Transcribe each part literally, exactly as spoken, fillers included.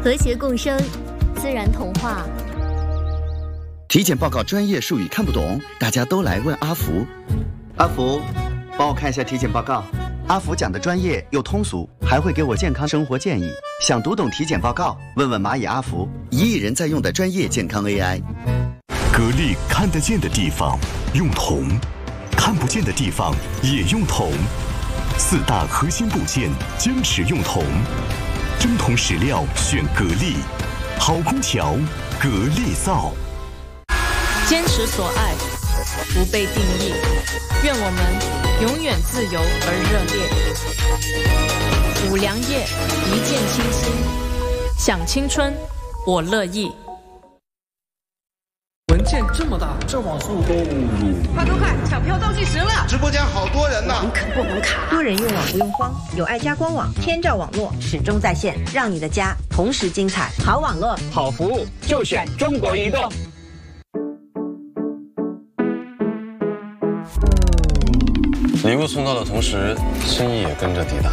和谐共生，自然童话。 体检报告专业术语看不懂，大家都来问阿福。阿福，帮我看一下体检报告。阿福讲的专业又通俗，还会给我健康生活建议。想读懂体检报告，问问蚂蚁阿福，一亿人在用的专业健康 A I。 格力看得见的地方用铜，看不见的地方也用铜。四大核心部件坚持用铜，真铜实料选格力，好空调格力造。 坚持所爱，不被定义，愿我们永远自由而热烈。五粮液，一见倾心，想青春，我乐意。 文件这么大，这网速都快快快，抢票倒计时了！ 直播间好多人呢， 网卡不网卡，多人用网不用慌，有爱家官网，天照网络始终在线，让你的家同时精彩。好网络， 好服务，就选中国移动。 礼物送到的同时，心意也跟着抵达。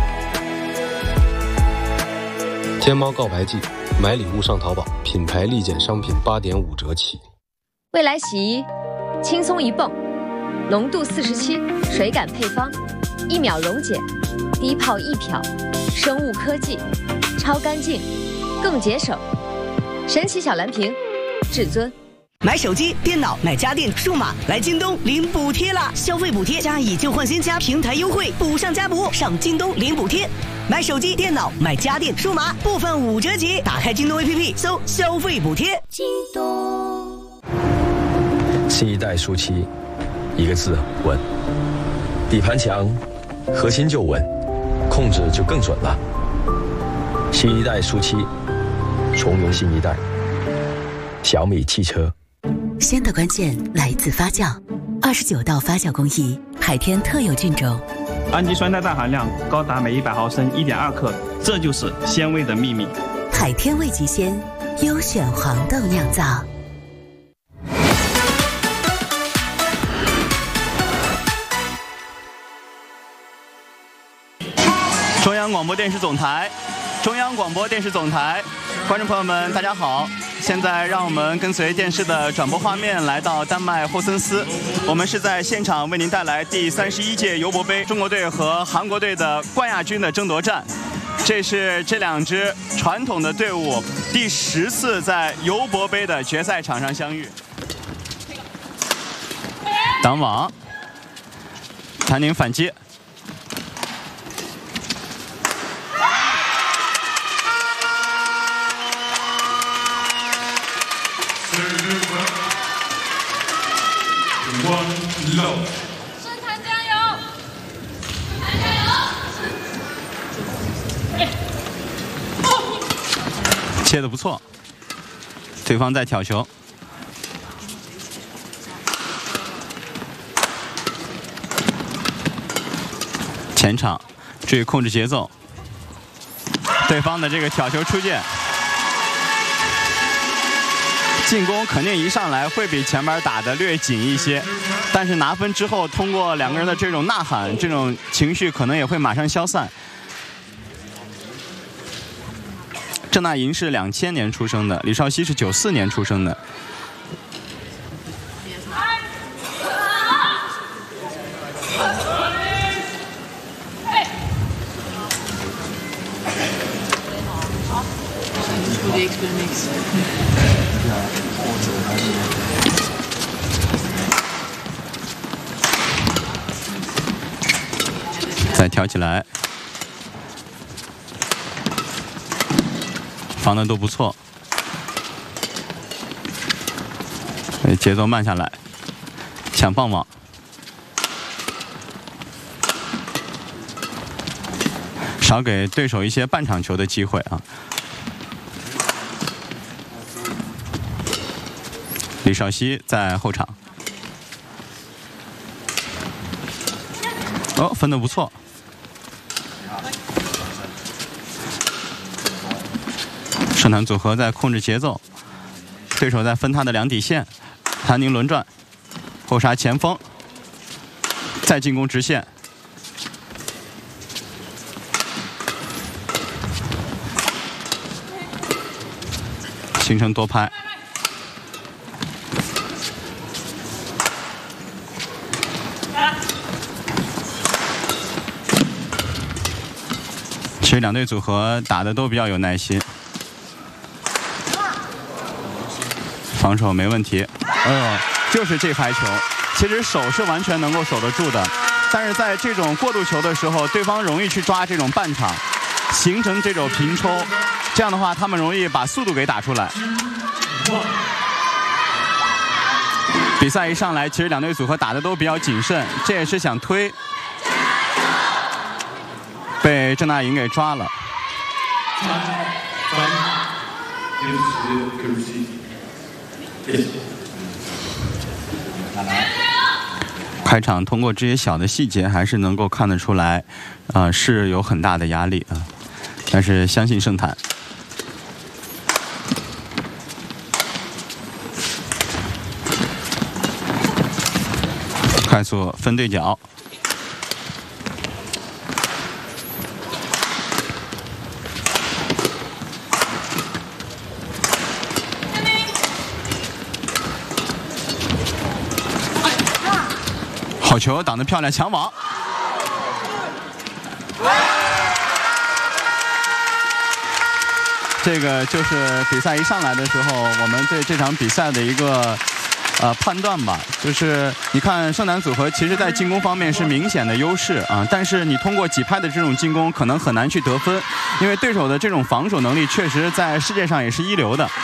天猫告白季，买礼物上淘宝，品牌立减商品八点五折起。 未来洗衣，轻松一泵，浓度四十七，水感配方，一秒溶解，低泡一漂，生物科技，超干净，更节省。神奇小蓝瓶，至尊。 买手机、电脑、买家电、数码，来京东领补贴啦！消费补贴加以旧换新加平台优惠，补上加补，上京东领补贴。买手机、电脑、买家电、数码，部分五折起。打开京东 A P P， 搜消费补贴。 京东。 新一代舒七，一个字稳。底盘强，核心就稳，控制就更准了。新一代舒七，从容新一代。小米汽车。 鲜的关键来自发酵，二十九道发酵工艺，海天特有菌种， 氨基酸代氮含量高达每一百毫升一点二克，这就是鲜味的秘密。 海天味极鲜，优选黄豆酿造。 中央广播电视总台，中央广播电视总台，观众朋友们，大家好。现在让我们跟随电视的转播画面来到丹麦霍森斯，我们是在现场为您带来第三十一届尤伯杯中国队和韩国队的冠亚军的争夺战。这是这两支传统的队伍第十次在尤伯杯的决赛场上相遇。挡网，谭宁反击。 申坛加油！ 切得不错，对方在挑球，前场注意控制节奏，对方的这个挑球出界。进攻肯定一上来会比前面打得略紧一些，但是拿分之后，通过两个人的这种呐喊，这种情绪可能也会马上消散。郑大银是两千年出生的，李少熙是九四年出生的。再挑起来，防的都不错，节奏慢下来，抢棒网，少给对手一些半场球的机会啊。李少熙在后场，哦，分得不错。盛坛组合在控制节奏，对手在分他的两底线。谭宁轮转，后杀前锋，再进攻直线。 形成多拍。其实两队组合打的都比较有耐心，防守没问题。哎呦，就是这拍球，其实手是完全能够守得住的，但是在这种过渡球的时候，对方容易去抓这种半场，形成这种平抽，这样的话他们容易把速度给打出来。比赛一上来，其实两队组合打的都比较谨慎，这也是想推。 被郑大颖给抓了。开场通过这些小的细节，还是能够看得出来，啊、呃，是有很大的压力啊。但是相信圣坦。快速分对角。 好球，挡得漂亮，抢网。这个就是比赛一上来的时候，我们对这场比赛的一个呃判断吧。就是你看圣坛组合，其实在进攻方面是明显的优势啊，但是你通过几拍的这种进攻，可能很难去得分，因为对手的这种防守能力确实在世界上也是一流的。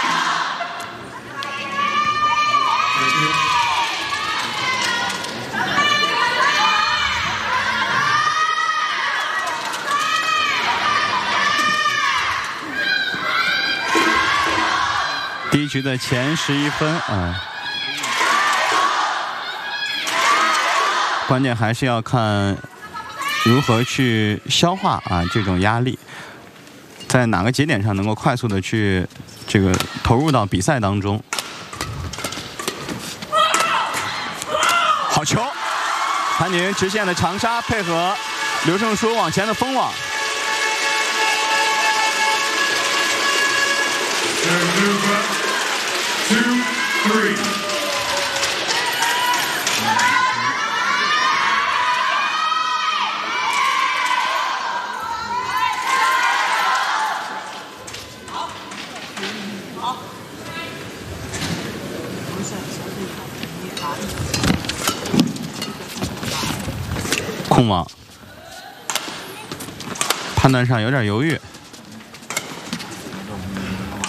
第一局的前十一分啊，关键还是要看如何去消化啊这种压力，在哪个节点上能够快速的去这个投入到比赛当中。好球，谭宁直线的长杀配合刘胜书往前的封网。 Two, three. 控网，判断上有点犹豫。